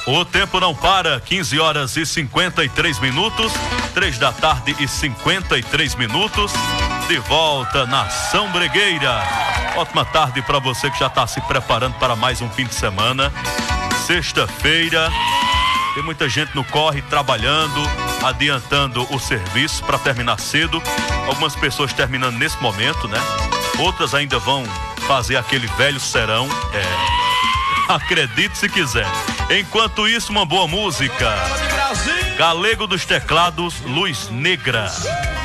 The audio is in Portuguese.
O tempo não para, 15 horas e 53 minutos, 3 da tarde e 53 minutos, de volta na Nação Bregueira. Ótima tarde para você que já está se preparando para mais um fim de semana. Sexta-feira, tem muita gente no corre trabalhando, adiantando o serviço para terminar cedo. Algumas pessoas terminando nesse momento, né? Outras ainda vão fazer aquele velho serão. Acredite se quiser. Enquanto isso, uma boa música. Galego dos Teclados, Luz Negra.